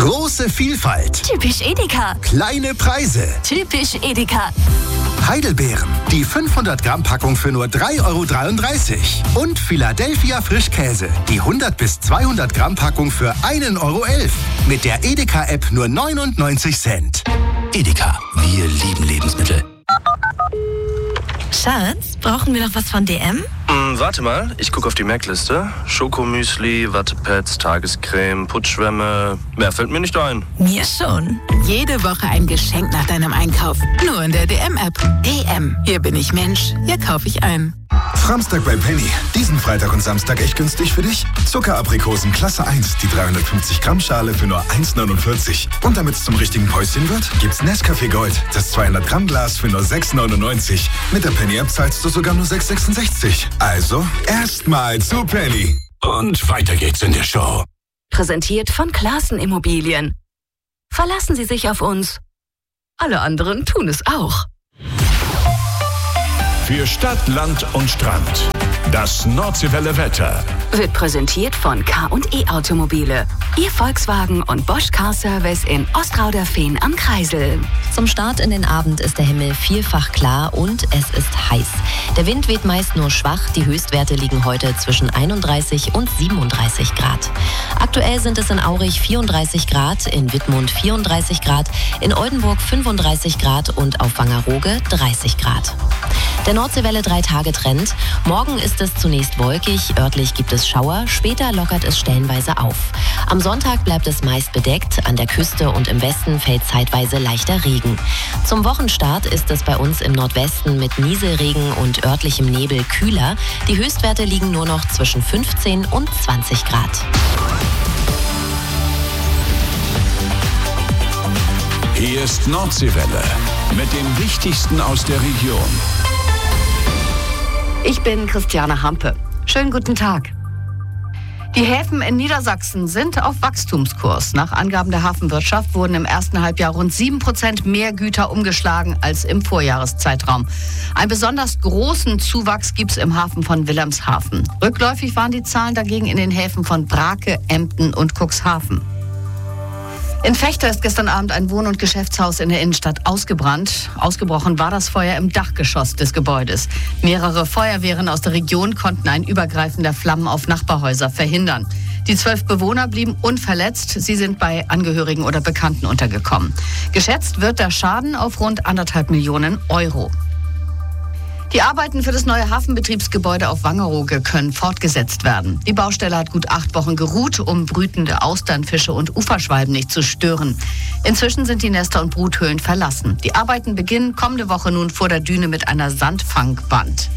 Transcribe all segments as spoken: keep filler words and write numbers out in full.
Große Vielfalt. Typisch Edeka. Kleine Preise. Typisch Edeka. Heidelbeeren. Die fünfhundert Gramm Packung für nur drei Euro dreiunddreißig. Und Philadelphia Frischkäse. Die hundert bis zweihundert Gramm Packung für ein Euro elf. Mit der Edeka-App nur neunundneunzig Cent. Edeka. Wir lieben Lebensmittel. Schatz, brauchen wir noch was von D M? Hm, warte mal, ich gucke auf die Merkliste. Schokomüsli, Wattepads, Tagescreme, Putzschwämme. Mehr fällt mir nicht ein. Mir schon. Jede Woche ein Geschenk nach deinem Einkauf. Nur in der D M-App. D M. Hier bin ich Mensch. Hier kaufe ich ein. Framstag bei Penny. Diesen Freitag und Samstag echt günstig für dich. Zuckeraprikosen Klasse eins, die dreihundertfünfzig Gramm Schale für nur eins neunundvierzig. Und damit es zum richtigen Päuschen wird, gibt's Nescafé Gold, das zweihundert Gramm Glas für nur sechs neunundneunzig. Mit der Penny-App zahlst du sogar nur sechs sechsundsechzig. Also, erstmal zu Penny. Und weiter geht's in der Show. Präsentiert von Classen Immobilien. Verlassen Sie sich auf uns. Alle anderen tun es auch. Für Stadt, Land und Strand. Das Nordseewelle Wetter Wird präsentiert von K und E Automobile. Ihr Volkswagen und Bosch Car Service in Ostrauderfehn am Kreisel. Zum Start in den Abend ist der Himmel vielfach klar und es ist heiß. Der Wind weht meist nur schwach. Die Höchstwerte liegen heute zwischen einunddreißig und siebenunddreißig Grad. Aktuell sind es in Aurich vierunddreißig Grad, in Wittmund vierunddreißig Grad, in Oldenburg fünfunddreißig Grad und auf Wangerooge dreißig Grad. Der Nordseewelle drei Tage Trend. Morgen ist es zunächst wolkig, örtlich gibt es Schauer, später lockert es stellenweise auf. Am Sonntag bleibt es meist bedeckt, an der Küste und im Westen fällt zeitweise leichter Regen. Zum Wochenstart ist es bei uns im Nordwesten mit Nieselregen und örtlichem Nebel kühler. Die Höchstwerte liegen nur noch zwischen fünfzehn und zwanzig Grad. Hier ist Nordseewelle mit dem Wichtigsten aus der Region. Ich bin Christiane Hampe. Schönen guten Tag. Die Häfen in Niedersachsen sind auf Wachstumskurs. Nach Angaben der Hafenwirtschaft wurden im ersten Halbjahr rund sieben Prozent mehr Güter umgeschlagen als im Vorjahreszeitraum. Einen besonders großen Zuwachs gibt es im Hafen von Wilhelmshaven. Rückläufig waren die Zahlen dagegen in den Häfen von Brake, Emden und Cuxhaven. In Vechta ist gestern Abend ein Wohn- und Geschäftshaus in der Innenstadt ausgebrannt. Ausgebrochen war das Feuer im Dachgeschoss des Gebäudes. Mehrere Feuerwehren aus der Region konnten ein Übergreifen der Flammen auf Nachbarhäuser verhindern. Die zwölf Bewohner blieben unverletzt. Sie sind bei Angehörigen oder Bekannten untergekommen. Geschätzt wird der Schaden auf rund anderthalb Millionen Euro. Die Arbeiten für das neue Hafenbetriebsgebäude auf Wangerooge können fortgesetzt werden. Die Baustelle hat gut acht Wochen geruht, um brütende Austernfische und Uferschwalben nicht zu stören. Inzwischen sind die Nester und Bruthöhlen verlassen. Die Arbeiten beginnen kommende Woche nun vor der Düne mit einer Sandfangband.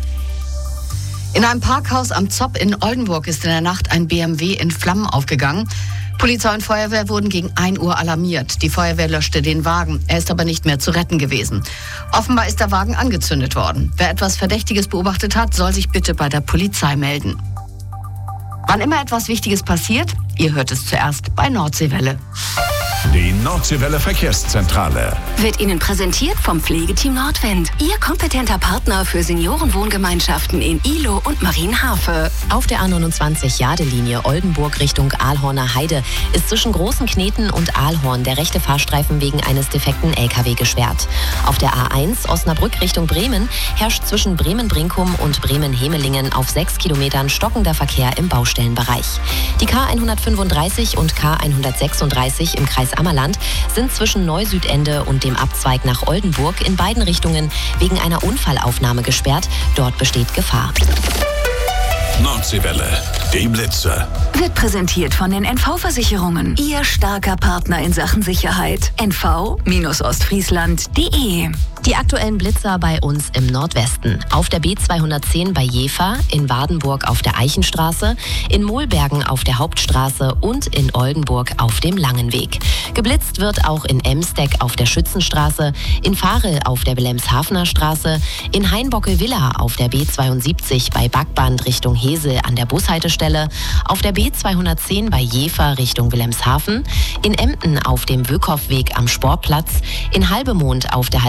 In einem Parkhaus am Zopp in Oldenburg ist in der Nacht ein B M W in Flammen aufgegangen. Polizei und Feuerwehr wurden gegen ein Uhr alarmiert. Die Feuerwehr löschte den Wagen. Er ist aber nicht mehr zu retten gewesen. Offenbar ist der Wagen angezündet worden. Wer etwas Verdächtiges beobachtet hat, soll sich bitte bei der Polizei melden. Wann immer etwas Wichtiges passiert, ihr hört es zuerst bei Nordseewelle. Die Nordseewelle Verkehrszentrale Wird Ihnen präsentiert vom Pflegeteam Nordwind. Ihr kompetenter Partner für Seniorenwohngemeinschaften in Ihlow und Marienhafe. Auf der A neunundzwanzig Jadelinie Oldenburg Richtung Ahlhorner Heide ist zwischen Großen Kneten und Ahlhorn der rechte Fahrstreifen wegen eines defekten L K W gesperrt. Auf der A eins Osnabrück Richtung Bremen herrscht zwischen Bremen-Brinkum und Bremen-Hemelingen auf sechs Kilometern stockender Verkehr im Baustellenbereich. Die K hundertfünfunddreißig und K hundertsechsunddreißig im Kreis Ammerland sind zwischen Neusüdende und dem Abzweig nach Oldenburg in beiden Richtungen wegen einer Unfallaufnahme gesperrt. Dort besteht Gefahr. Nordseewelle, die Blitzer. Wird präsentiert von den N V-Versicherungen. Ihr starker Partner in Sachen Sicherheit. N V Ostfriesland punkt de. Die aktuellen Blitzer bei uns im Nordwesten. Auf der B zweihundertzehn bei Jever, in Wadenburg auf der Eichenstraße, in Mohlbergen auf der Hauptstraße und in Oldenburg auf dem Langen Weg. Geblitzt wird auch in Emsteck auf der Schützenstraße, in Varel auf der Wilhelmshavener Straße, in Hainbocke-Villa auf der B zweiundsiebzig bei Backband Richtung Hesel an der Bushaltestelle, auf der B zweihundertzehn bei Jever Richtung Wilhelmshaven, in Emden auf dem Wöckhoffweg am Sportplatz, in Halbemond auf der Halbemonder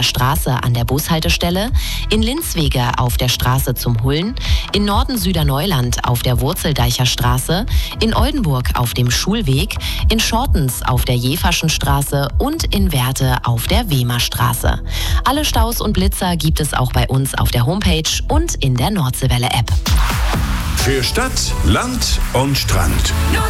Neustädter Straße an der Bushaltestelle, in Linzwege auf der Straße zum Hullen, in Norden-Süderneuland auf der Wurzeldeicher Straße, in Oldenburg auf dem Schulweg, in Schortens auf der Jeverschen Straße und in Werte auf der Wehmerstraße. Alle Staus und Blitzer gibt es auch bei uns auf der Homepage und in der Nordseewelle-App. Für Stadt, Land und Strand.